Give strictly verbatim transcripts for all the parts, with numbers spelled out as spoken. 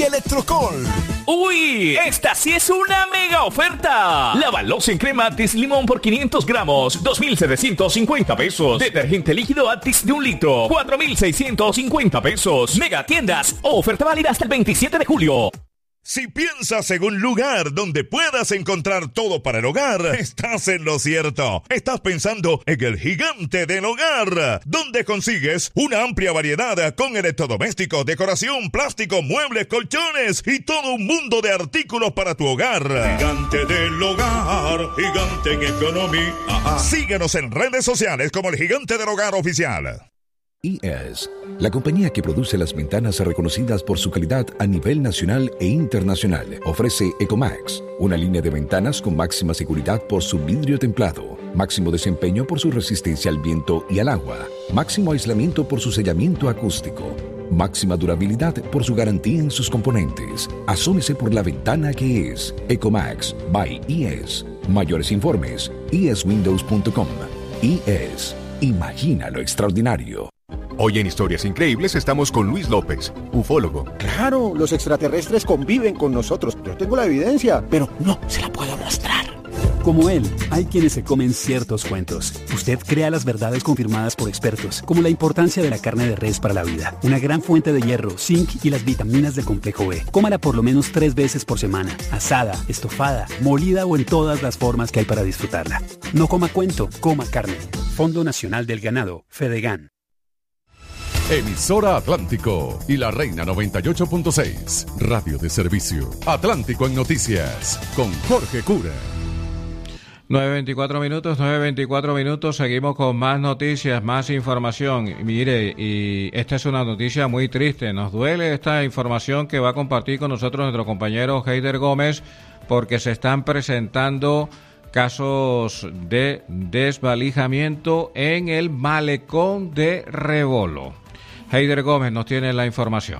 Electrocol. ¡Uy! ¡Esta sí es una mega oferta! Lavaloza en crema Atis Limón por quinientos gramos, dos mil setecientos cincuenta pesos. Detergente líquido Atis de un litro, cuatro mil seiscientos cincuenta pesos. Mega tiendas. Oferta válida hasta el veintisiete de julio. Si piensas en un lugar donde puedas encontrar todo para el hogar, estás en lo cierto. Estás pensando en el Gigante del Hogar, donde consigues una amplia variedad con electrodomésticos, decoración, plástico, muebles, colchones y todo un mundo de artículos para tu hogar. Gigante del Hogar, gigante en economía. Ajá. Síguenos en redes sociales como el Gigante del Hogar Oficial. E S, la compañía que produce las ventanas reconocidas por su calidad a nivel nacional e internacional, ofrece Ecomax, una línea de ventanas con máxima seguridad por su vidrio templado, máximo desempeño por su resistencia al viento y al agua, máximo aislamiento por su sellamiento acústico, máxima durabilidad por su garantía en sus componentes. Asómese por la ventana que es Ecomax by E S. Mayores informes, e s windows punto com. E S, imagina lo extraordinario. Hoy en Historias Increíbles estamos con Luis López, ufólogo. Claro, los extraterrestres conviven con nosotros. Yo tengo la evidencia, pero no se la puedo mostrar. Como él, hay quienes se comen ciertos cuentos. Usted crea las verdades confirmadas por expertos, como la importancia de la carne de res para la vida, una gran fuente de hierro, zinc y las vitaminas del complejo B. Cómala por lo menos tres veces por semana, asada, estofada, molida o en todas las formas que hay para disfrutarla. No coma cuento, coma carne. Fondo Nacional del Ganado, Fedegan. Emisora Atlántico y La Reina noventa y ocho punto seis. Radio de servicio. Atlántico en noticias. Con Jorge Cura. nueve veinticuatro minutos, nueve veinticuatro minutos. Seguimos con más noticias, más información. Mire, y esta es una noticia muy triste. Nos duele esta información que va a compartir con nosotros nuestro compañero Heider Gómez, porque se están presentando casos de desvalijamiento en el malecón de Rebolo. Heider Gómez nos tiene la información.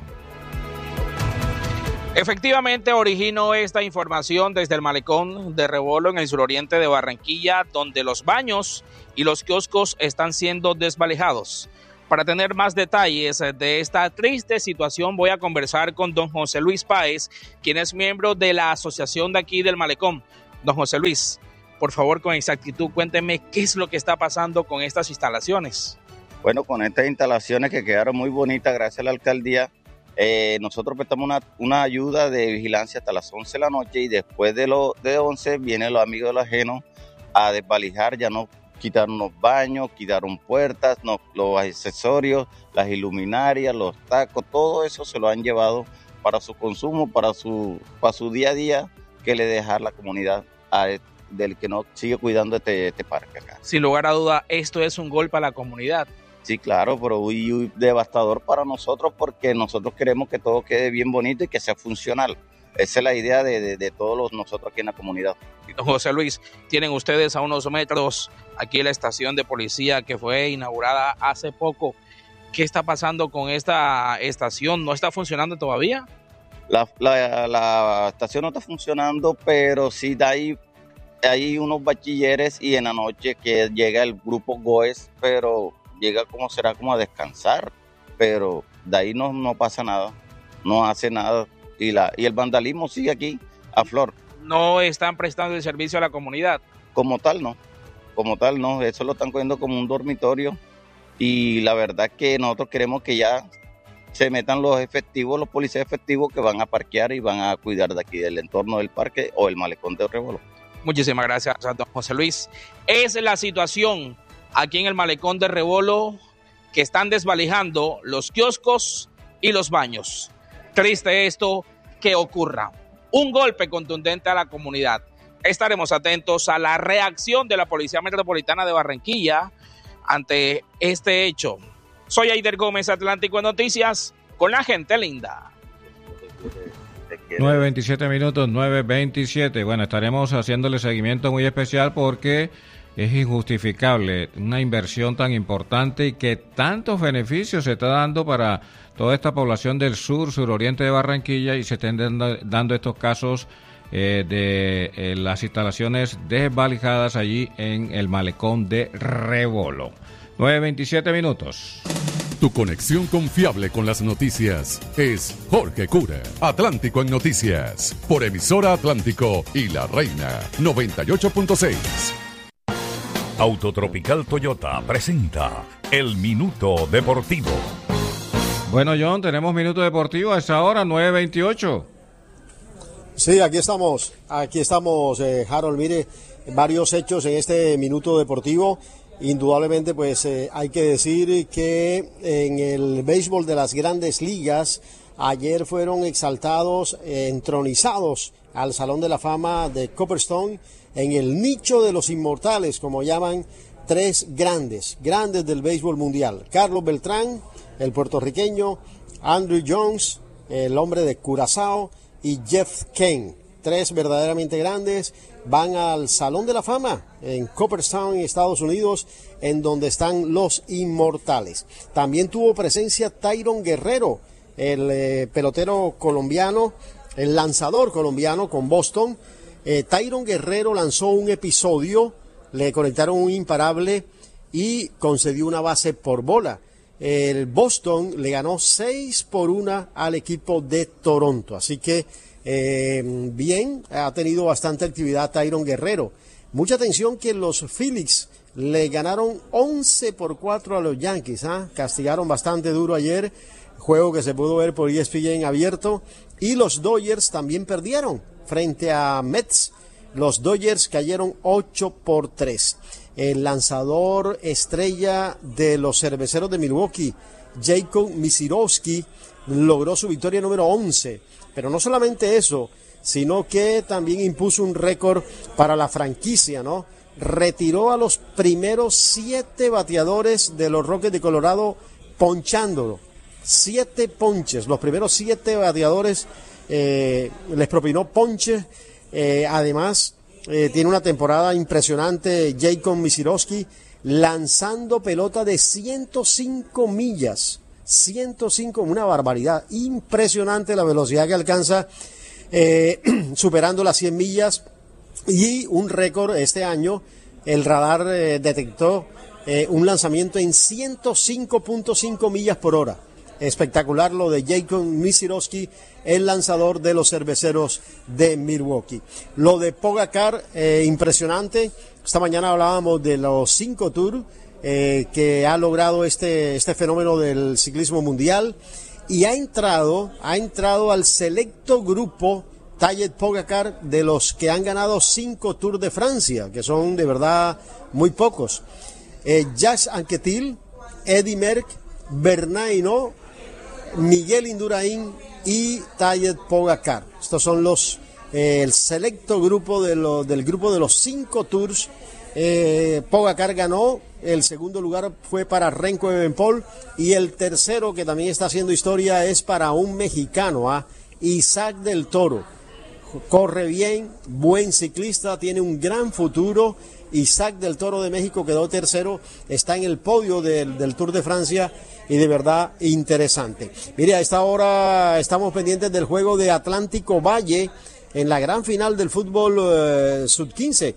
Efectivamente, originó esta información desde el malecón de Rebolo en el suroriente de Barranquilla, donde los baños y los kioscos están siendo desvalijados. Para tener más detalles de esta triste situación, voy a conversar con don José Luis Páez, quien es miembro de la asociación de aquí del malecón. Don José Luis, por favor, con exactitud, cuénteme qué es lo que está pasando con estas instalaciones. Bueno, con estas instalaciones que quedaron muy bonitas gracias a la alcaldía, eh, nosotros prestamos una, una ayuda de vigilancia hasta las once de la noche y después de, lo, de once vienen los amigos de los ajenos a desvalijar. Ya nos quitaron los baños, quitaron puertas, nos, los accesorios, las iluminarias, los tacos, todo eso se lo han llevado para su consumo, para su, para su día a día que le deja la comunidad a, del que no sigue cuidando este, este parque acá. Sin lugar a duda, esto es un golpe a la comunidad. Sí, claro, pero muy, muy devastador para nosotros porque nosotros queremos que todo quede bien bonito y que sea funcional. Esa es la idea de, de, de todos los, nosotros aquí en la comunidad. José Luis, tienen ustedes a unos metros aquí la estación de policía que fue inaugurada hace poco. ¿Qué está pasando con esta estación? ¿No está funcionando todavía? La, la, la estación no está funcionando, pero sí da ahí, hay unos bachilleres y en la noche que llega el grupo Goes, pero llega como será como a descansar, pero de ahí no, no pasa nada, no hace nada y, la, y el vandalismo sigue aquí a flor. ¿No están prestando el servicio a la comunidad? Como tal no, como tal no, eso lo están cogiendo como un dormitorio y la verdad que nosotros queremos que ya se metan los efectivos, los policías efectivos que van a parquear y van a cuidar de aquí del entorno del parque o el malecón de Rebolo. Muchísimas gracias, don José Luis. Es la situación aquí en el malecón de Rebolo, que están desvalijando los kioscos y los baños. Triste esto que ocurra. Un golpe contundente a la comunidad. Estaremos atentos a la reacción de la Policía Metropolitana de Barranquilla ante este hecho. Soy Heider Gómez, Atlántico Noticias, con la gente linda. nueve veintisiete minutos, nueve veintisiete. Bueno, estaremos haciéndole seguimiento muy especial porque es injustificable una inversión tan importante y que tantos beneficios se está dando para toda esta población del sur, suroriente de Barranquilla, y se estén dando, dando estos casos eh, de eh, las instalaciones desvalijadas allí en el malecón de Rebolo. nueve veintisiete minutos. Tu conexión confiable con las noticias es Jorge Cura. Atlántico en Noticias. Por emisora Atlántico y La Reina noventa y ocho punto seis. Autotropical Toyota presenta El Minuto Deportivo. Bueno, John, tenemos Minuto Deportivo a esta hora, nueve veintiocho. Sí, aquí estamos, aquí estamos, eh, Harold. Mire, varios hechos en este Minuto Deportivo. Indudablemente, pues eh, hay que decir que en el béisbol de las Grandes Ligas, ayer fueron exaltados, eh, entronizados al Salón de la Fama de Copperstone, en el nicho de los inmortales, como llaman, tres grandes, grandes del béisbol mundial. Carlos Beltrán, el puertorriqueño, Andruw Jones, el hombre de Curazao, y Jeff Kane. Tres verdaderamente grandes van al Salón de la Fama en Cooperstown, en Estados Unidos, en donde están los inmortales. También tuvo presencia Tayron Guerrero, el eh, pelotero colombiano, el lanzador colombiano con Boston. Eh, Tayron Guerrero lanzó un episodio, le conectaron un imparable y concedió una base por bola. El Boston le ganó seis por una al equipo de Toronto. Así que eh, bien, ha tenido bastante actividad Tayron Guerrero. Mucha atención que los Phillies le ganaron once por cuatro a los Yankees. ¿eh? Castigaron bastante duro ayer, juego que se pudo ver por E S P N abierto. Y los Dodgers también perdieron frente a Mets. Los Dodgers cayeron ocho por tres. El lanzador estrella de los Cerveceros de Milwaukee, Jacob Misiorowski, logró su victoria número once. Pero no solamente eso, sino que también impuso un récord para la franquicia, ¿no? Retiró a los primeros siete bateadores de los Rockies de Colorado ponchándolo. Siete ponches, los primeros siete bateadores eh, les propinó ponches. Eh, además, Eh, tiene una temporada impresionante Jacob Misiorowski, lanzando pelota de ciento cinco millas, ciento cinco, una barbaridad, impresionante la velocidad que alcanza, eh, superando las cien millas, y un récord este año. El radar eh, detectó eh, un lanzamiento en ciento cinco punto cinco millas por hora. Espectacular lo de Jacob Misiorowski, el lanzador de los Cerveceros de Milwaukee. Lo de Pogacar, eh, impresionante. Esta mañana hablábamos de los cinco Tours eh, que ha logrado este, este fenómeno del ciclismo mundial, y ha entrado, ha entrado al selecto grupo Tadej Pogacar de los que han ganado cinco Tours de Francia, que son de verdad muy pocos. Eh, Jacques Anquetil, Eddy Merckx, Bernard Hinault, Miguel Indurain y Tadej Pogacar. Estos son los eh, el selecto grupo de lo, del grupo de los cinco Tours. eh, Pogacar ganó, el segundo lugar fue para Remco Evenepoel, y el tercero, que también está haciendo historia, es para un mexicano, ¿eh? Isaac del Toro. Corre bien, buen ciclista, tiene un gran futuro. Isaac del Toro de México quedó tercero, está en el podio del, del Tour de Francia, y de verdad interesante. Mire, a esta hora estamos pendientes del juego de Atlántico Valle en la gran final del fútbol eh, sub quince.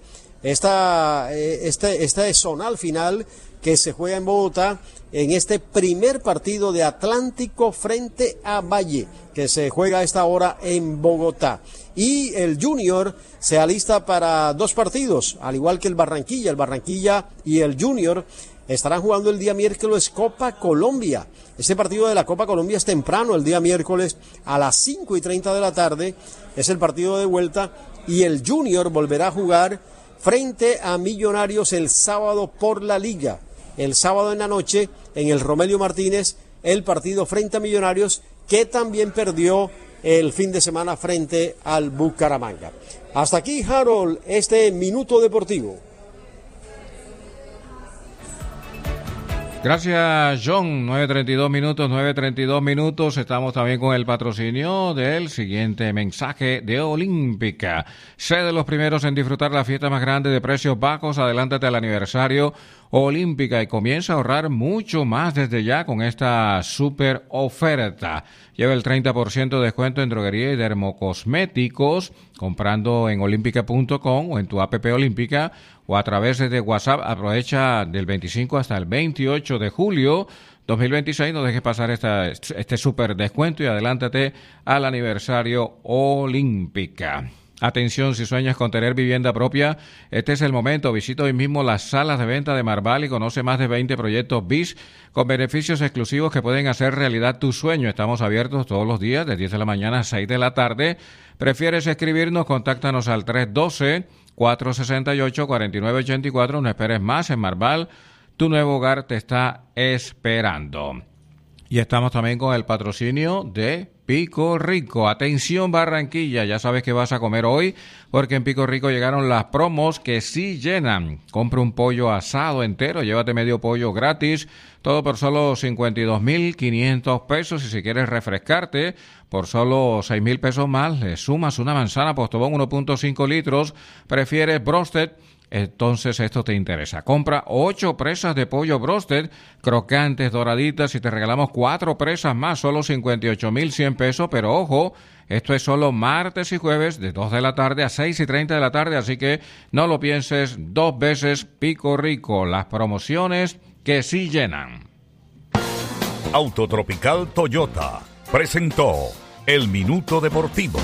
Esta, eh, este, esta es zonal final que se juega en Bogotá, en este primer partido de Atlántico frente a Valle, que se juega a esta hora en Bogotá. Y el Junior se alista para dos partidos, al igual que el Barranquilla. El Barranquilla y el Junior estarán jugando el día miércoles Copa Colombia. Este partido de la Copa Colombia es temprano, el día miércoles a las cinco y treinta de la tarde. Es el partido de vuelta, y el Junior volverá a jugar frente a Millonarios el sábado por la Liga. El sábado en la noche, en el Romelio Martínez, el partido frente a Millonarios, que también perdió el fin de semana frente al Bucaramanga. Hasta aquí, Harold, este Minuto Deportivo. Gracias, John. nueve treinta y dos minutos, nueve treinta y dos minutos. Estamos también con el patrocinio del siguiente mensaje de Olímpica. Sé de los primeros en disfrutar la fiesta más grande de precios bajos. Adelántate al aniversario Olímpica y comienza a ahorrar mucho más desde ya con esta super oferta. Lleva el treinta por ciento de descuento en droguería y dermocosméticos comprando en olímpica punto com o en tu app Olímpica, o a través de WhatsApp. Aprovecha del veinticinco hasta el veintiocho de julio, dos mil veintiséis. No dejes pasar esta, este súper descuento y adelántate al aniversario Olímpica. Atención, si sueñas con tener vivienda propia, este es el momento. Visita hoy mismo las salas de venta de Marval y conoce más de veinte proyectos B I S con beneficios exclusivos que pueden hacer realidad tu sueño. Estamos abiertos todos los días de diez de la mañana a seis de la tarde. ¿Prefieres escribirnos? Contáctanos al tres uno dos, cuatro seis ocho, cuatro nueve ocho cuatro. No esperes más. En Marval, tu nuevo hogar te está esperando. Y estamos también con el patrocinio de Pico Rico. Atención Barranquilla, ya sabes que vas a comer hoy, porque en Pico Rico llegaron las promos que sí llenan. Compra un pollo asado entero, llévate medio pollo gratis, todo por solo cincuenta y dos mil quinientos pesos. Y si quieres refrescarte, por solo seis mil pesos más, le sumas una manzana Postobón uno punto cinco litros. ¿Prefieres Brosted? Entonces esto te interesa. Compra ocho presas de pollo Brosted, crocantes, doraditas, y te regalamos cuatro presas más, solo cincuenta y ocho mil cien pesos. Pero ojo, esto es solo martes y jueves de dos de la tarde a seis y treinta de la tarde, así que no lo pienses dos veces. Pico Rico, las promociones que sí llenan. Autotropical Toyota presentó El Minuto Deportivo.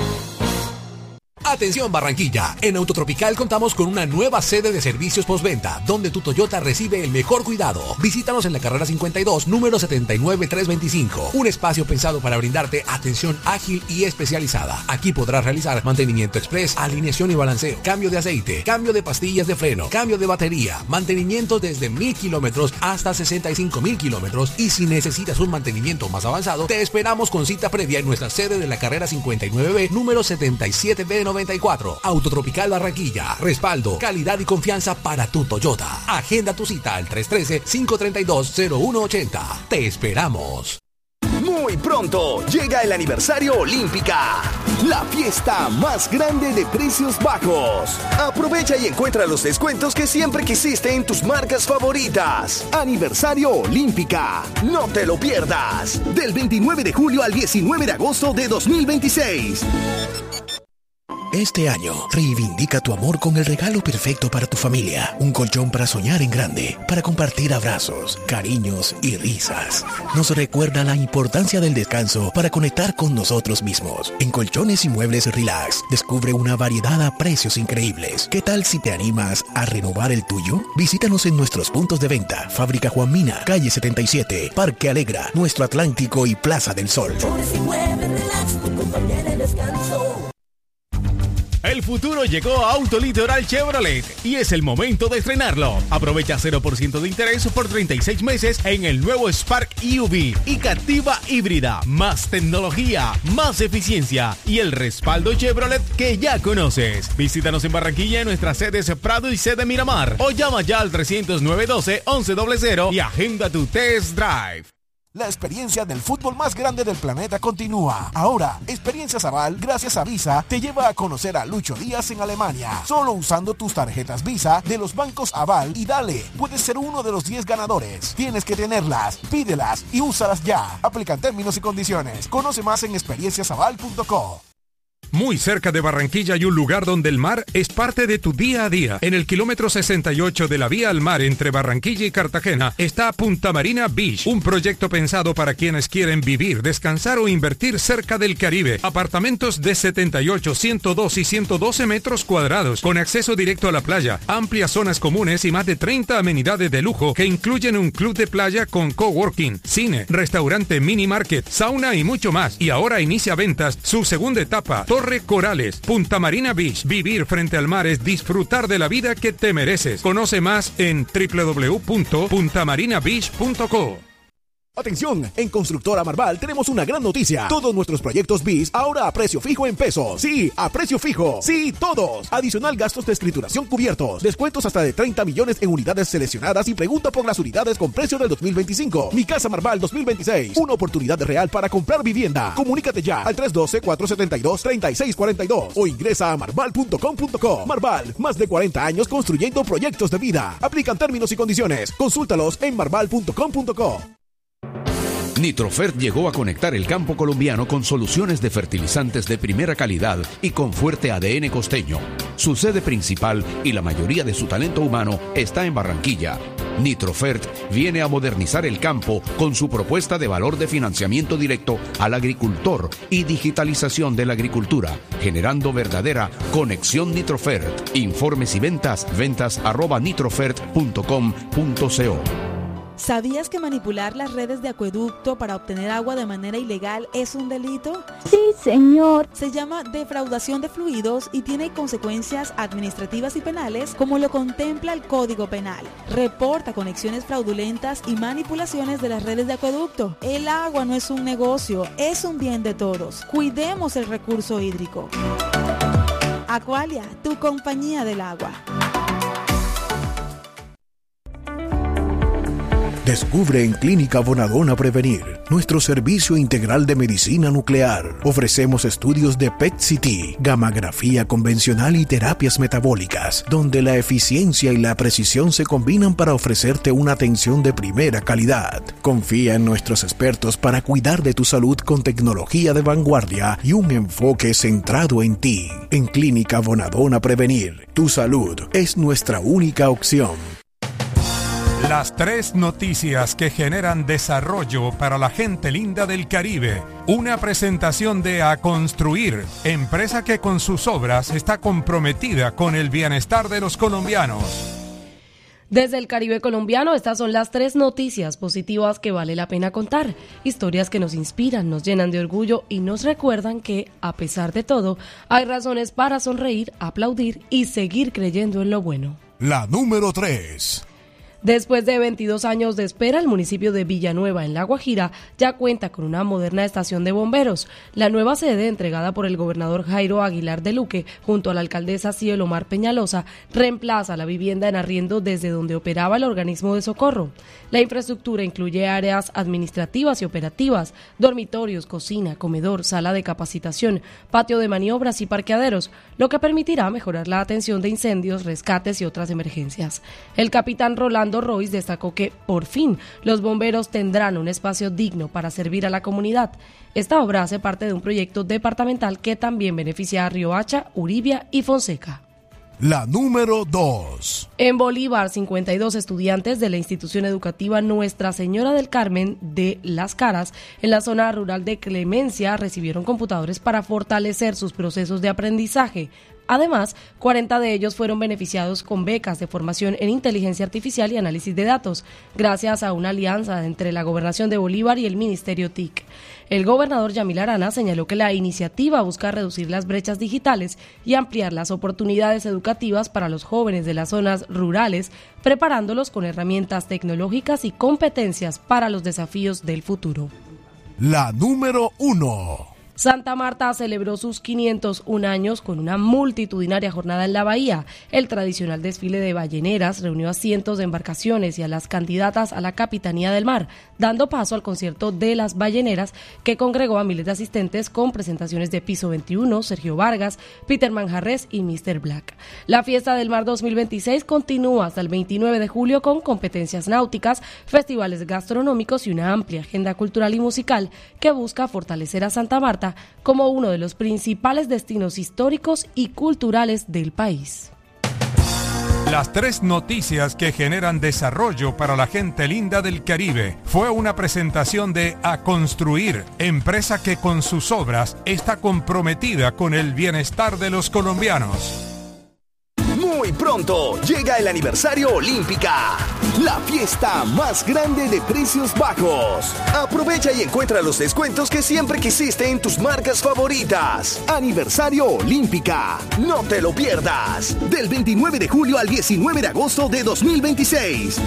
Atención Barranquilla, en Autotropical contamos con una nueva sede de servicios postventa, donde tu Toyota recibe el mejor cuidado. Visítanos en la carrera cincuenta y dos, número setenta y nueve trescientos veinticinco. Un espacio pensado para brindarte atención ágil y especializada. Aquí podrás realizar mantenimiento express, alineación y balanceo, cambio de aceite, cambio de pastillas de freno, cambio de batería, mantenimiento desde mil kilómetros hasta sesenta y cinco mil kilómetros. Y si necesitas un mantenimiento más avanzado, te esperamos con cita previa en nuestra sede de la carrera cincuenta y nueve B, número setenta y siete B noventa y cuatro. Autotropical Barranquilla. Respaldo, calidad y confianza para tu Toyota. Agenda tu cita al tres uno tres, cinco tres dos, cero uno ocho cero. Te esperamos. Muy pronto llega el aniversario Olímpica, la fiesta más grande de precios bajos. Aprovecha y encuentra los descuentos que siempre quisiste en tus marcas favoritas. Aniversario Olímpica, no te lo pierdas. Del veintinueve de julio al diecinueve de agosto de dos mil veintiséis. Este año, reivindica tu amor con el regalo perfecto para tu familia. Un colchón para soñar en grande, para compartir abrazos, cariños y risas. Nos recuerda la importancia del descanso para conectar con nosotros mismos. En Colchones y Muebles Relax, descubre una variedad a precios increíbles. ¿Qué tal si te animas a renovar el tuyo? Visítanos en nuestros puntos de venta. Fábrica Juan Mina, calle setenta y siete, Parque Alegra, Nuestro Atlántico y Plaza del Sol. Colchones y Muebles Relax, tu compañía de descanso. El futuro llegó a Autolitoral Chevrolet y es el momento de estrenarlo. Aprovecha cero por ciento de interés por treinta y seis meses en el nuevo Spark E U V y Captiva híbrida. Más tecnología, más eficiencia y el respaldo Chevrolet que ya conoces. Visítanos en Barranquilla en nuestras sedes Prado y sede Miramar o llama ya al trescientos nueve doce, once cero cero y agenda tu test drive. La experiencia del fútbol más grande del planeta continúa. Ahora, Experiencias Aval, gracias a Visa, te lleva a conocer a Lucho Díaz en Alemania. Solo usando tus tarjetas Visa de los bancos Aval y dale, puedes ser uno de los diez ganadores. Tienes que tenerlas, pídelas y úsalas ya. Aplican términos y condiciones. Conoce más en experiencias aval punto co. Muy cerca de Barranquilla hay un lugar donde el mar es parte de tu día a día. En el kilómetro sesenta y ocho de la vía al mar entre Barranquilla y Cartagena está Punta Marina Beach, un proyecto pensado para quienes quieren vivir, descansar o invertir cerca del Caribe. Apartamentos de setenta y ocho, ciento dos y ciento doce metros cuadrados, con acceso directo a la playa, amplias zonas comunes y más de treinta amenidades de lujo que incluyen un club de playa con coworking, cine, restaurante, mini market, sauna y mucho más. Y ahora inicia ventas su segunda etapa, Torre Corales, Punta Marina Beach. Vivir frente al mar es disfrutar de la vida que te mereces. Conoce más en doble u doble u doble u punto punta marina beach punto co. Atención, en Constructora Marval tenemos una gran noticia. Todos nuestros proyectos B I S ahora a precio fijo en pesos. Sí, a precio fijo. Sí, todos. Adicional gastos de escrituración cubiertos. Descuentos hasta de treinta millones en unidades seleccionadas y pregunta por las unidades con precio del dos mil veinticinco. Mi Casa Marval dos mil veintiséis. Una oportunidad real para comprar vivienda. Comunícate ya al tres uno dos, cuatro siete dos, tres seis cuatro dos o ingresa a marval punto com punto co. Marval, más de cuarenta años construyendo proyectos de vida. Aplican términos y condiciones. Consúltalos en marval punto com punto co. Nitrofert llegó a conectar el campo colombiano con soluciones de fertilizantes de primera calidad y con fuerte A D N costeño. Su sede principal y la mayoría de su talento humano está en Barranquilla. Nitrofert viene a modernizar el campo con su propuesta de valor de financiamiento directo al agricultor y digitalización de la agricultura, generando verdadera conexión Nitrofert. Informes y ventas, ventas arroba nitrofert punto com punto co. ¿Sabías que manipular las redes de acueducto para obtener agua de manera ilegal es un delito? Sí, señor. Se llama defraudación de fluidos y tiene consecuencias administrativas y penales como lo contempla el Código Penal. Reporta conexiones fraudulentas y manipulaciones de las redes de acueducto. El agua no es un negocio, es un bien de todos. Cuidemos el recurso hídrico. Aqualia, tu compañía del agua. Descubre en Clínica Bonadona Prevenir nuestro servicio integral de medicina nuclear. Ofrecemos estudios de P E T C T, gammagrafía convencional y terapias metabólicas, donde la eficiencia y la precisión se combinan para ofrecerte una atención de primera calidad. Confía en nuestros expertos para cuidar de tu salud con tecnología de vanguardia y un enfoque centrado en ti. En Clínica Bonadona Prevenir, tu salud es nuestra única opción. Las tres noticias que generan desarrollo para la gente linda del Caribe. Una presentación de A Construir, empresa que con sus obras está comprometida con el bienestar de los colombianos. Desde el Caribe colombiano, estas son las tres noticias positivas que vale la pena contar. Historias que nos inspiran, nos llenan de orgullo y nos recuerdan que, a pesar de todo, hay razones para sonreír, aplaudir y seguir creyendo en lo bueno. La número tres. Después de veintidós años de espera, el municipio de Villanueva, en La Guajira, ya cuenta con una moderna estación de bomberos. La nueva sede, entregada por el gobernador Jairo Aguilar de Luque, junto a la alcaldesa Cielomar Peñalosa, reemplaza la vivienda en arriendo desde donde operaba el organismo de socorro. La infraestructura incluye áreas administrativas y operativas, dormitorios, cocina, comedor, sala de capacitación, patio de maniobras y parqueaderos, lo que permitirá mejorar la atención de incendios, rescates y otras emergencias. El capitán Rolando Royce destacó que, por fin, los bomberos tendrán un espacio digno para servir a la comunidad. Esta obra hace parte de un proyecto departamental que también beneficia a Riohacha, Uribia y Fonseca. La número dos. En Bolívar, cincuenta y dos estudiantes de la institución educativa Nuestra Señora del Carmen de Las Caras, en la zona rural de Clemencia, recibieron computadores para fortalecer sus procesos de aprendizaje. Además, cuarenta de ellos fueron beneficiados con becas de formación en inteligencia artificial y análisis de datos, gracias a una alianza entre la Gobernación de Bolívar y el Ministerio T I C. El gobernador Yamil Arana señaló que la iniciativa busca reducir las brechas digitales y ampliar las oportunidades educativas para los jóvenes de las zonas rurales, preparándolos con herramientas tecnológicas y competencias para los desafíos del futuro. La número uno. Santa Marta celebró sus quinientos un años con una multitudinaria jornada en la bahía. El tradicional desfile de balleneras reunió a cientos de embarcaciones y a las candidatas a la Capitanía del Mar, dando paso al concierto de las balleneras que congregó a miles de asistentes con presentaciones de Piso veintiuno, Sergio Vargas, Peter Manjarres y mister Black. La Fiesta del Mar dos mil veintiséis continúa hasta el veintinueve de julio con competencias náuticas, festivales gastronómicos y una amplia agenda cultural y musical que busca fortalecer a Santa Marta como uno de los principales destinos históricos y culturales del país. Las tres noticias que generan desarrollo para la gente linda del Caribe fue una presentación de A Construir, empresa que con sus obras está comprometida con el bienestar de los colombianos. Muy pronto llega el aniversario Olímpica, la fiesta más grande de precios bajos. Aprovecha y encuentra los descuentos que siempre quisiste en tus marcas favoritas. Aniversario Olímpica, no te lo pierdas. Del veintinueve de julio al diecinueve de agosto de dos mil veintiséis.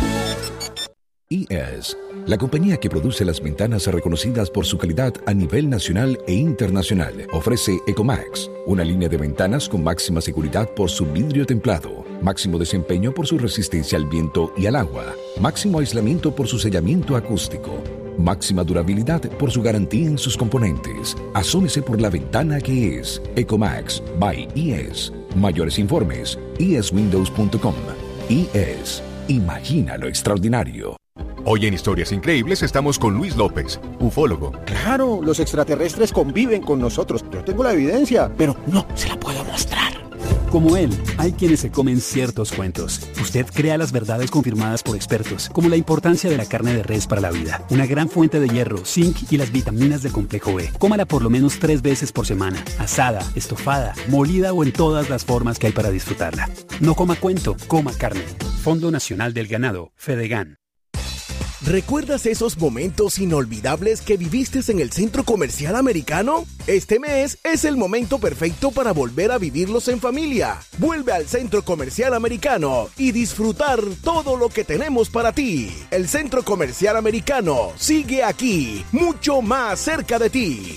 I E S, la compañía que produce las ventanas reconocidas por su calidad a nivel nacional e internacional, ofrece Ecomax, una línea de ventanas con máxima seguridad por su vidrio templado, máximo desempeño por su resistencia al viento y al agua, máximo aislamiento por su sellamiento acústico, máxima durabilidad por su garantía en sus componentes. Asómese por la ventana que es Ecomax by I E S. Mayores informes, i e s windows punto com. I E S, imagina lo extraordinario. Hoy en Historias Increíbles estamos con Luis López, ufólogo. Claro, los extraterrestres conviven con nosotros. Yo tengo la evidencia, pero no se la puedo mostrar. Como él, hay quienes se comen ciertos cuentos. Usted crea las verdades confirmadas por expertos, como la importancia de la carne de res para la vida, una gran fuente de hierro, zinc y las vitaminas del complejo B. Cómala por lo menos tres veces por semana, asada, estofada, molida o en todas las formas que hay para disfrutarla. No coma cuento, coma carne. Fondo Nacional del Ganado, Fedegan. ¿Recuerdas esos momentos inolvidables que viviste en el Centro Comercial Americano? Este mes es el momento perfecto para volver a vivirlos en familia. Vuelve al Centro Comercial Americano y disfrutar todo lo que tenemos para ti. El Centro Comercial Americano sigue aquí, mucho más cerca de ti.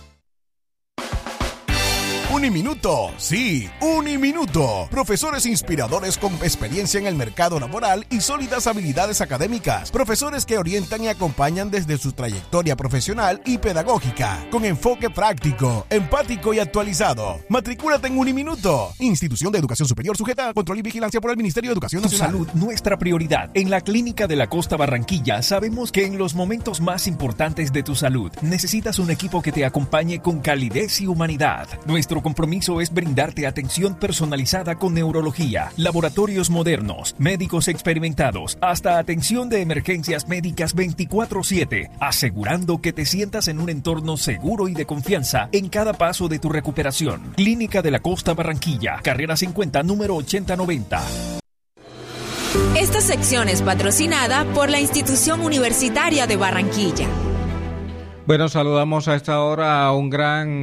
Uniminuto, sí, Uniminuto. Profesores inspiradores con experiencia en el mercado laboral y sólidas habilidades académicas. Profesores que orientan y acompañan desde su trayectoria profesional y pedagógica, con enfoque práctico, empático y actualizado. Matricúlate en Uniminuto. Institución de Educación Superior sujeta a control y vigilancia por el Ministerio de Educación Nacional. Tu salud, nuestra prioridad. En la Clínica de la Costa Barranquilla sabemos que en los momentos más importantes de tu salud necesitas un equipo que te acompañe con calidez y humanidad. Nuestro compromiso es brindarte atención personalizada con neurología, laboratorios modernos, médicos experimentados, hasta atención de emergencias médicas veinticuatro siete, asegurando que te sientas en un entorno seguro y de confianza en cada paso de tu recuperación. Clínica de la Costa Barranquilla, carrera cincuenta, número ochenta noventa. Esta sección es patrocinada por la Institución Universitaria de Barranquilla. Bueno, saludamos a esta hora a un gran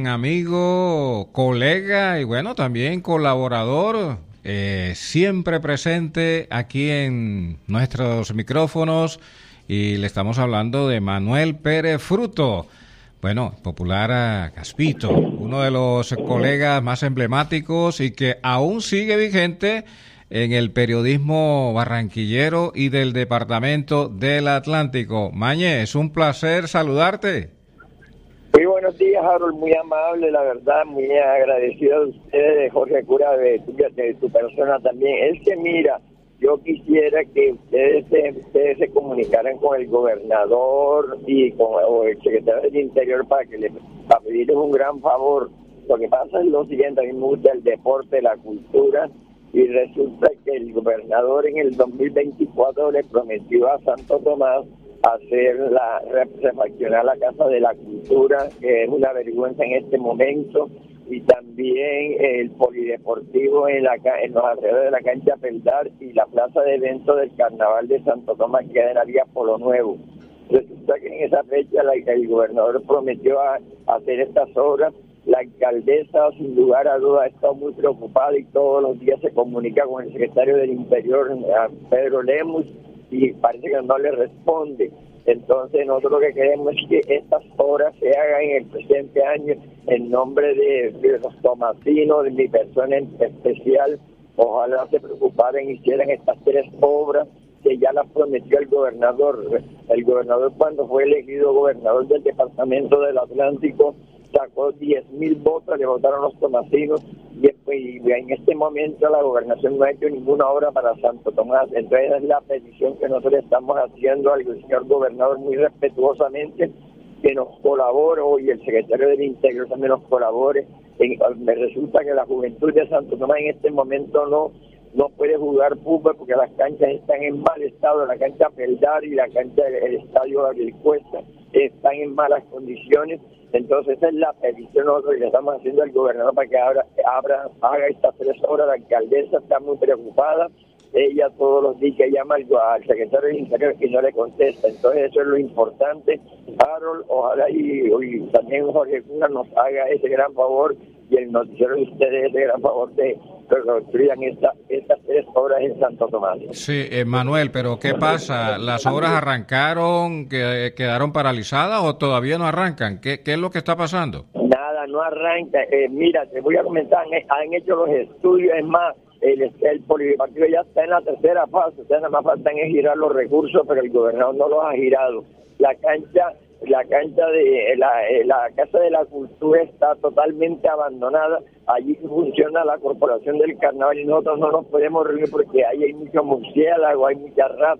amigo, colega y bueno, también colaborador, eh, siempre presente aquí en nuestros micrófonos y le estamos hablando de Manuel Pérez Fruto. Bueno, popular a Caspito, uno de los colegas más emblemáticos y que aún sigue vigente en el periodismo barranquillero y del departamento del Atlántico. Mañe, es un placer saludarte. Muy buenos días, Harold, muy amable, la verdad, muy agradecido de ustedes, Jorge Cura, de tu, de tu persona también. Es que mira, yo quisiera que ustedes se, ustedes se comunicaran con el gobernador y con o el secretario del Interior para que le para pedirles un gran favor. Lo que pasa es lo siguiente, a mí me gusta el deporte, la cultura, y resulta que el gobernador en el dos mil veinticuatro le prometió a Santo Tomás hacer la refaccionar la Casa de la Cultura, que es una vergüenza en este momento, y también el polideportivo en la en los alrededores de la cancha Peldar y la plaza de eventos del Carnaval de Santo Tomás, que queda en la vía Polo Nuevo. Resulta que en esa fecha la, el gobernador prometió a, a hacer estas obras. La alcaldesa, sin lugar a dudas, ha estado muy preocupada y todos los días se comunica con el secretario del Interior, Pedro Lemus, y parece que no le responde. Entonces nosotros lo que queremos es que estas obras se hagan en el presente año en nombre de, de los tomasinos, de mi persona en especial. Ojalá se preocuparan y hicieran estas tres obras que ya las prometió el gobernador. El gobernador, cuando fue elegido gobernador del departamento del Atlántico, sacó diez mil votos, le votaron los tomasinos, y, y en este momento la gobernación no ha hecho ninguna obra para Santo Tomás. Entonces es la petición que nosotros estamos haciendo al señor gobernador muy respetuosamente, que nos colabore, y el secretario del Interior también nos colabore. En, me resulta que la juventud de Santo Tomás en este momento no no puede jugar fútbol porque las canchas están en mal estado, la cancha Peldar y la cancha del estadio Gabriel Cuesta están en malas condiciones. Entonces esa es la petición nosotros que le estamos haciendo al gobernador para que abra, abra, haga estas tres horas. La alcaldesa está muy preocupada, ella todos los días que llama al, al secretario del Interior y no le contesta. Entonces eso es lo importante. Harold, ojalá y, y también Jorge Cuna nos haga ese gran favor y el noticiero de ustedes ese gran favor de que construyan esta, estas tres obras en Santo Tomás. Sí, eh, Manuel, pero ¿qué pasa? ¿Las obras arrancaron, que, quedaron paralizadas o todavía no arrancan? ¿Qué, qué es lo que está pasando? Nada, no arranca. Eh, mira, te voy a comentar, han, han hecho los estudios, es más, el, el polideportivo ya está en la tercera fase, o sea, nada más faltan es girar los recursos, pero el gobernador no los ha girado. La cancha la cancha de la, la Casa de la Cultura está totalmente abandonada. Allí funciona la Corporación del Carnaval y nosotros no nos podemos reunir porque ahí hay mucho murciélago, hay muchas ratas,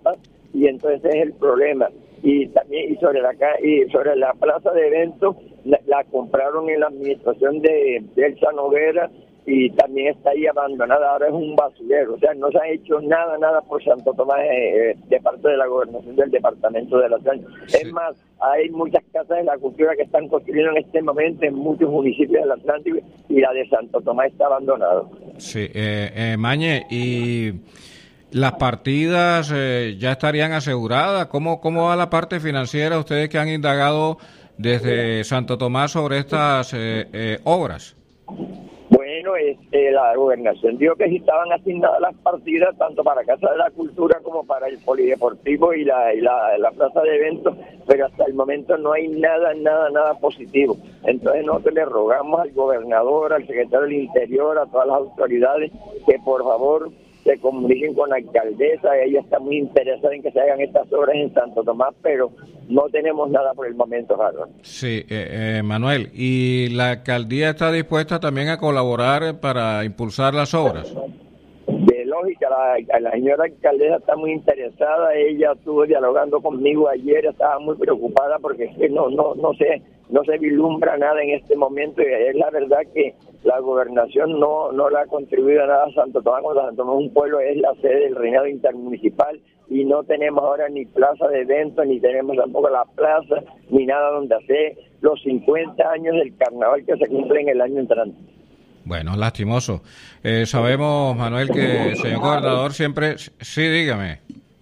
y entonces ese es el problema. Y también y sobre la y sobre la plaza de eventos la, la compraron en la administración de, de Elsa Noguera y también está ahí abandonada, ahora es un basurero, o sea, no se ha hecho nada, nada por Santo Tomás eh, de parte de la gobernación del departamento del Atlántico. Sí. Es más, hay muchas casas de la cultura que están construyendo en este momento en muchos municipios del Atlántico y la de Santo Tomás está abandonada. Sí, eh, eh, Mañe, y las partidas eh, ya estarían aseguradas. ¿Cómo, ¿Cómo va la parte financiera? Ustedes que han indagado desde Santo Tomás sobre estas eh, eh, obras. Bueno, este, la gobernación dijo que sí estaban asignadas las partidas tanto para Casa de la Cultura como para el Polideportivo y la, y la, la Plaza de Eventos, pero hasta el momento no hay nada, nada, nada positivo. Entonces nosotros le rogamos al gobernador, al secretario del Interior, a todas las autoridades que por favor se comuniquen con la alcaldesa. Ella está muy interesada en que se hagan estas obras en Santo Tomás, pero no tenemos nada por el momento, Harold. Sí, eh, eh, Manuel, ¿y la alcaldía está dispuesta también a colaborar para impulsar las obras? De lógica, la, la señora alcaldesa está muy interesada. Ella estuvo dialogando conmigo ayer, estaba muy preocupada porque es que no, no, no se, no se vislumbra nada en este momento, y es la verdad que la gobernación no, no le ha contribuido nada a Santo Tomás. Cuando Santo Tomás es un pueblo, es la sede del reinado intermunicipal y no tenemos ahora ni plaza de eventos, ni tenemos tampoco la plaza, ni nada donde hacer los cincuenta años del carnaval que se cumplen el año entrante. Bueno, lastimoso. Eh, sabemos, Manuel, que el señor gobernador siempre... Sí, dígame.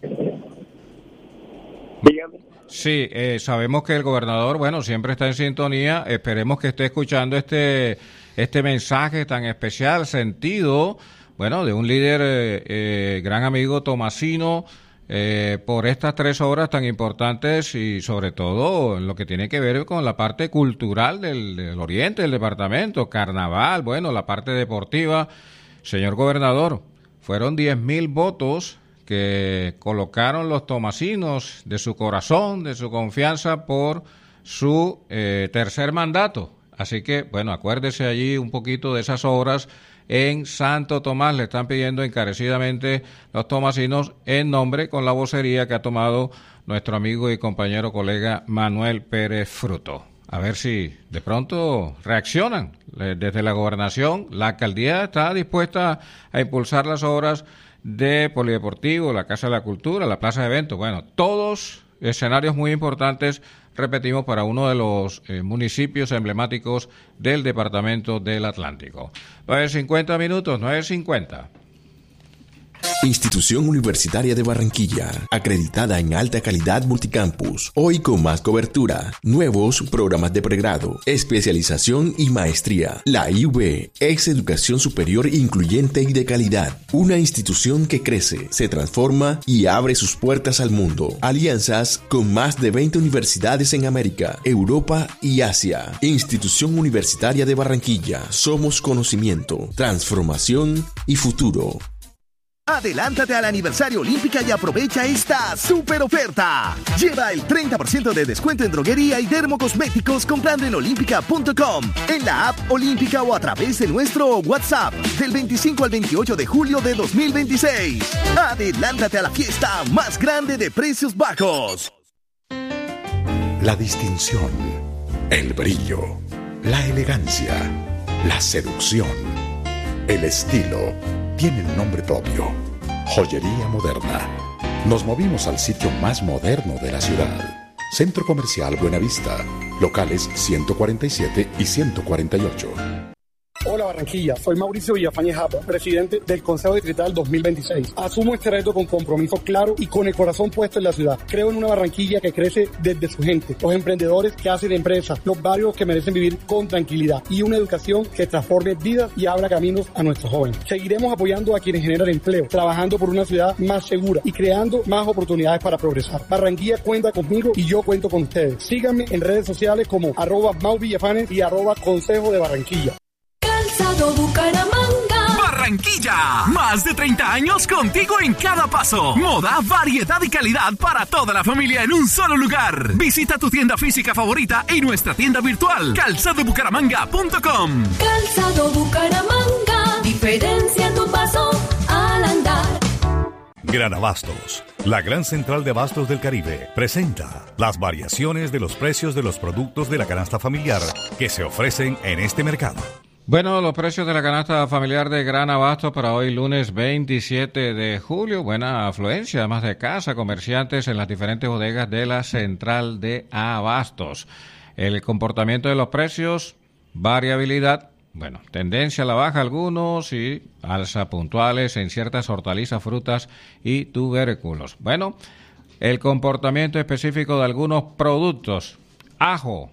Dígame. Sí, eh, sabemos que el gobernador, bueno, siempre está en sintonía. Esperemos que esté escuchando este... este mensaje tan especial, sentido, bueno, de un líder, eh, eh, gran amigo tomasino, eh, por estas tres obras tan importantes y sobre todo en lo que tiene que ver con la parte cultural del, del oriente del departamento, carnaval, bueno, la parte deportiva. Señor gobernador, fueron diez mil votos que colocaron los tomasinos de su corazón, de su confianza por su eh, tercer mandato. Así que, bueno, acuérdese allí un poquito de esas obras en Santo Tomás. Le están pidiendo encarecidamente los tomasinos en nombre con la vocería que ha tomado nuestro amigo y compañero colega Manuel Pérez Fruto. A ver si de pronto reaccionan desde la gobernación. La alcaldía está dispuesta a impulsar las obras de Polideportivo, la Casa de la Cultura, la Plaza de Eventos. Bueno, todos escenarios muy importantes, repetimos, para uno de los eh, municipios emblemáticos del departamento del Atlántico. nueve cincuenta minutos, nueve cincuenta. Institución Universitaria de Barranquilla, acreditada en alta calidad multicampus, hoy con más cobertura, nuevos programas de pregrado, especialización y maestría. La I U B es educación superior incluyente y de calidad, una institución que crece, se transforma y abre sus puertas al mundo. Alianzas con más de veinte universidades en América, Europa y Asia. Institución Universitaria de Barranquilla, somos conocimiento, transformación y futuro. Adelántate al aniversario Olímpica y aprovecha esta super oferta. Lleva el treinta por ciento de descuento en droguería y dermocosméticos comprando en olímpica punto com, en la app Olímpica o a través de nuestro WhatsApp del veinticinco al veintiocho de julio de dos mil veintiséis. Adelántate a la fiesta más grande de precios bajos. La distinción, el brillo, la elegancia, la seducción, el estilo tienen un nombre propio: Joyería Moderna. Nos movimos al sitio más moderno de la ciudad. Centro Comercial Buenavista. Locales ciento cuarenta y siete y ciento cuarenta y ocho. Hola Barranquilla, soy Mauricio Villafañe Japa, presidente del Consejo Distrital dos mil veintiséis. Asumo este reto con compromiso claro y con el corazón puesto en la ciudad. Creo en una Barranquilla que crece desde su gente, los emprendedores que hacen empresas, los barrios que merecen vivir con tranquilidad y una educación que transforme vidas y abra caminos a nuestros jóvenes. Seguiremos apoyando a quienes generan empleo, trabajando por una ciudad más segura y creando más oportunidades para progresar. Barranquilla cuenta conmigo y yo cuento con ustedes. Síganme en redes sociales como arroba Mau Villafanes y arroba Consejo de Barranquilla. Calzado Bucaramanga. Barranquilla, más de treinta años contigo en cada paso. Moda, variedad y calidad para toda la familia en un solo lugar. Visita tu tienda física favorita y nuestra tienda virtual, calzado bucaramanga punto com. Calzado Bucaramanga, diferencia tu paso al andar. Gran Abastos, La Gran Central de Abastos del Caribe presenta las variaciones de los precios de los productos de la canasta familiar que se ofrecen en este mercado. Bueno, los precios de la canasta familiar de Gran Abasto para hoy lunes veintisiete de julio. Buena afluencia, además de casa, comerciantes en las diferentes bodegas de la Central de Abastos. El comportamiento de los precios, variabilidad, bueno, tendencia a la baja algunos y alza puntuales en ciertas hortalizas, frutas y tubérculos. Bueno, el comportamiento específico de algunos productos. Ajo,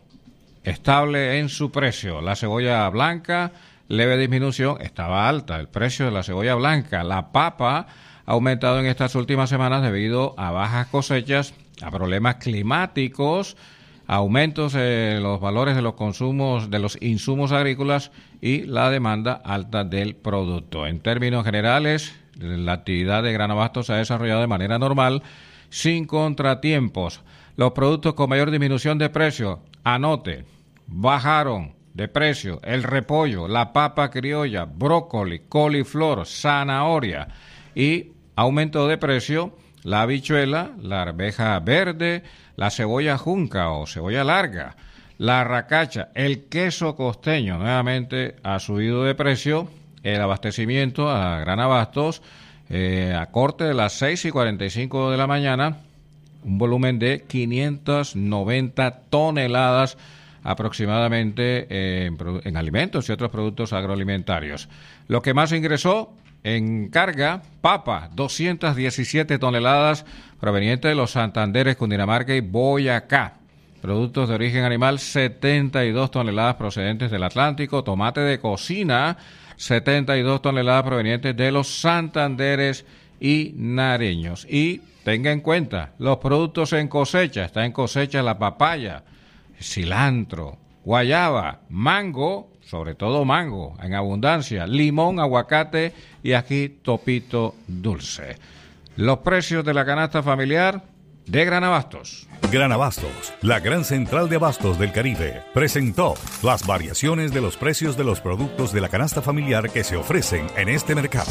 estable en su precio. La cebolla blanca, leve disminución, estaba alta el precio de la cebolla blanca. La papa ha aumentado en estas últimas semanas debido a bajas cosechas, a problemas climáticos, aumentos en los valores de los consumos de los insumos agrícolas y la demanda alta del producto. En términos generales, la actividad de Gran Abasto se ha desarrollado de manera normal, sin contratiempos. Los productos con mayor disminución de precio, anote, bajaron de precio el repollo, la papa criolla, brócoli, coliflor, zanahoria, y aumentó de precio la habichuela, la arveja verde, la cebolla junca o cebolla larga, la racacha, el queso costeño nuevamente ha subido de precio. El abastecimiento a Gran Abastos eh, a corte de las seis y cuarenta y cinco de la mañana, un volumen de quinientas noventa toneladas aproximadamente eh, en, en alimentos y otros productos agroalimentarios. Lo que más ingresó en carga, papa, doscientas diecisiete toneladas provenientes de los Santanderes, Cundinamarca y Boyacá. Productos de origen animal, setenta y dos toneladas procedentes del Atlántico. Tomate de cocina, setenta y dos toneladas provenientes de los Santanderes y Nareños. Y tenga en cuenta, los productos en cosecha, está en cosecha la papaya, cilantro, guayaba, mango, sobre todo mango en abundancia, limón, aguacate y aquí topito dulce. Los precios de la canasta familiar de Gran Abastos. Gran Abastos, la gran central de abastos del Caribe, presentó las variaciones de los precios de los productos de la canasta familiar que se ofrecen en este mercado.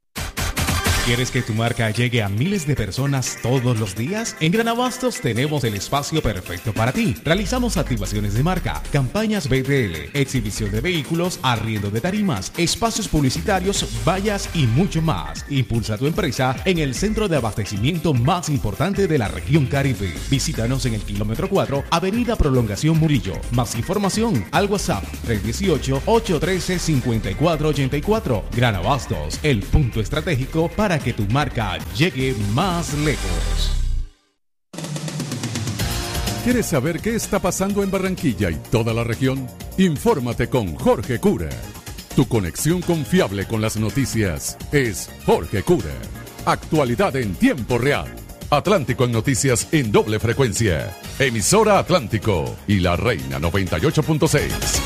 ¿Quieres que tu marca llegue a miles de personas todos los días? En Gran Abastos tenemos el espacio perfecto para ti. Realizamos activaciones de marca, campañas B T L, exhibición de vehículos, arriendo de tarimas, espacios publicitarios, vallas y mucho más. Impulsa tu empresa en el centro de abastecimiento más importante de la región Caribe. Visítanos en el kilómetro cuatro, Avenida Prolongación Murillo. Más información al WhatsApp tres uno ocho, ocho uno tres, cinco cuatro ocho cuatro. Gran Abastos, el punto estratégico para Para que tu marca llegue más lejos. ¿Quieres saber qué está pasando en Barranquilla y toda la región? Infórmate con Jorge Cura. Tu conexión confiable con las noticias es Jorge Cura. Actualidad en tiempo real. Atlántico en noticias en doble frecuencia. Emisora Atlántico y La Reina noventa y ocho punto seis.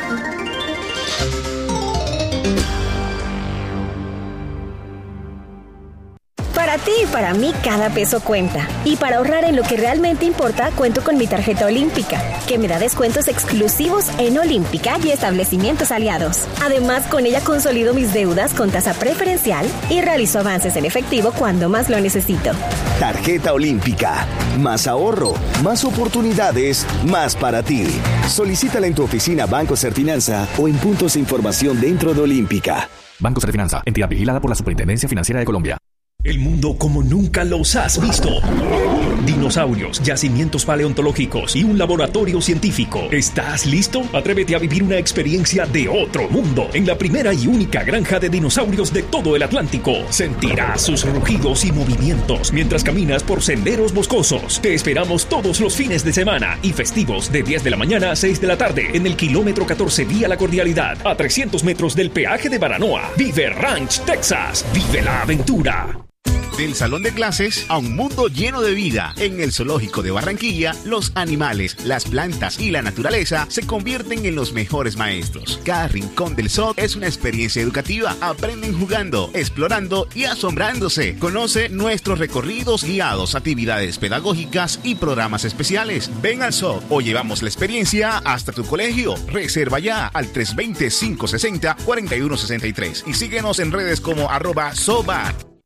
Para ti y para mí cada peso cuenta. Y para ahorrar en lo que realmente importa, cuento con mi tarjeta Olímpica, que me da descuentos exclusivos en Olímpica y establecimientos aliados. Además, con ella consolido mis deudas con tasa preferencial y realizo avances en efectivo cuando más lo necesito. Tarjeta Olímpica. Más ahorro, más oportunidades, más para ti. Solicítala en tu oficina Banco Serfinanza o en puntos de información dentro de Olímpica. Banco Serfinanza, entidad vigilada por la Superintendencia Financiera de Colombia. El mundo como nunca los has visto. Dinosaurios, yacimientos paleontológicos y un laboratorio científico. ¿Estás listo? Atrévete a vivir una experiencia de otro mundo en la primera y única granja de dinosaurios de todo el Atlántico. Sentirás sus rugidos y movimientos mientras caminas por senderos boscosos. Te esperamos todos los fines de semana y festivos de diez de la mañana a seis de la tarde en el kilómetro catorce vía La Cordialidad, a trescientos metros del peaje de Baranoa. Vive Ranch, Texas. Vive la aventura. Del salón de clases a un mundo lleno de vida. En el Zoológico de Barranquilla, los animales, las plantas y la naturaleza se convierten en los mejores maestros. Cada rincón del zoo es una experiencia educativa. Aprenden jugando, explorando y asombrándose. Conoce nuestros recorridos guiados, actividades pedagógicas y programas especiales. Ven al zoo o llevamos la experiencia hasta tu colegio. Reserva ya al tres dos cero, cinco seis cero, cuatro uno seis tres y síguenos en redes como arroba zoobar.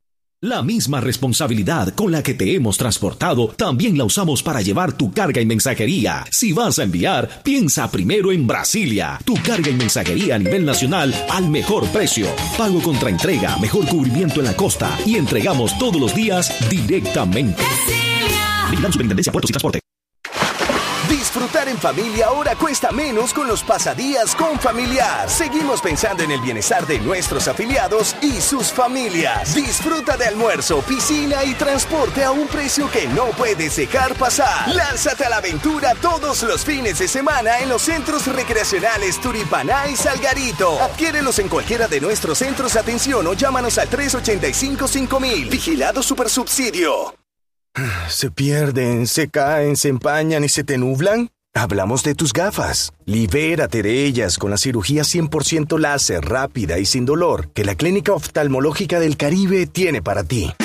La misma responsabilidad con la que te hemos transportado, también la usamos para llevar tu carga y mensajería. Si vas a enviar, piensa primero en Brasilia. Tu carga y mensajería a nivel nacional al mejor precio. Pago contra entrega, mejor cubrimiento en la costa y entregamos todos los días directamente. Vigilando Superintendencia Puertos y Transporte. Disfrutar en familia ahora cuesta menos con los pasadías con Familiar. Seguimos pensando en el bienestar de nuestros afiliados y sus familias. Disfruta de almuerzo, piscina y transporte a un precio que no puedes dejar pasar. Lánzate a la aventura todos los fines de semana en los centros recreacionales Turipaná y Salgarito. Adquiérelos en cualquiera de nuestros centros de atención o llámanos al tres ochenta y cinco cinco mil. Vigilado Supersubsidio. ¿Se pierden, se caen, se empañan y se te nublan? Hablamos de tus gafas. Libérate de ellas con la cirugía cien por ciento láser rápida y sin dolor que la Clínica Oftalmológica del Caribe tiene para ti.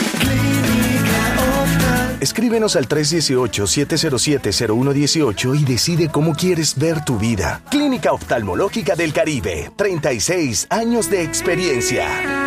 Escríbenos al tres uno ocho, siete cero siete, cero uno uno ocho y decide cómo quieres ver tu vida. Clínica Oftalmológica del Caribe. treinta y seis años de experiencia.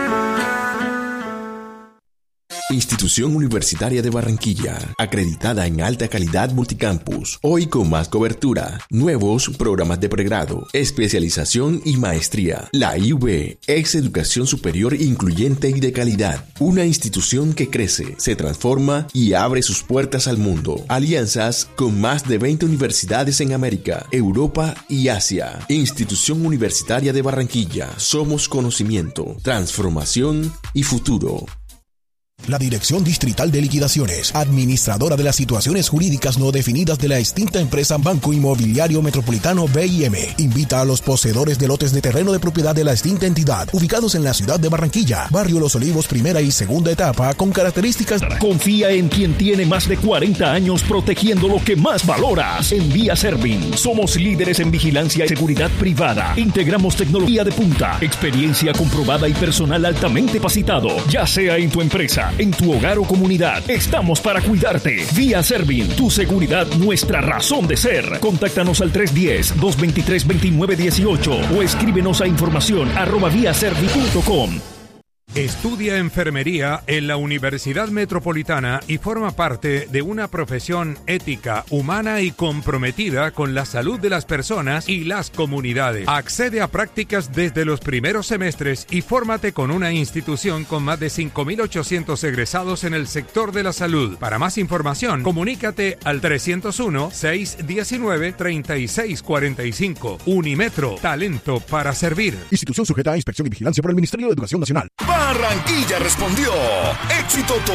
Institución Universitaria de Barranquilla, acreditada en alta calidad multicampus, hoy con más cobertura, nuevos programas de pregrado, especialización y maestría. La I U B, ex Educación Superior Incluyente y de Calidad, una institución que crece, se transforma y abre sus puertas al mundo. Alianzas con más de veinte universidades en América, Europa y Asia. Institución Universitaria de Barranquilla, somos conocimiento, transformación y futuro. La Dirección Distrital de Liquidaciones, administradora de las situaciones jurídicas no definidas de la extinta empresa Banco Inmobiliario Metropolitano B I M, invita a los poseedores de lotes de terreno de propiedad de la extinta entidad, ubicados en la ciudad de Barranquilla, Barrio Los Olivos, primera y segunda etapa, con características... Confía en quien tiene más de cuarenta años protegiendo lo que más valoras. En Vía Servin, somos líderes en vigilancia y seguridad privada. Integramos tecnología de punta, experiencia comprobada y personal altamente capacitado, ya sea en tu empresa, en tu hogar o comunidad. Estamos para cuidarte. Vía Servin, tu seguridad, nuestra razón de ser. Contáctanos al tres uno cero, dos dos tres, dos nueve uno ocho o escríbenos a información arroba viaservi punto com. Estudia enfermería en la Universidad Metropolitana y forma parte de una profesión ética, humana y comprometida con la salud de las personas y las comunidades. Accede a prácticas desde los primeros semestres y fórmate con una institución con más de cinco mil ochocientos egresados en el sector de la salud. Para más información, comunícate al tres cero uno, seis uno nueve, tres seis cuatro cinco. Unimetro, talento para servir. Institución sujeta a inspección y vigilancia por el Ministerio de Educación Nacional. Barranquilla respondió. Éxito total.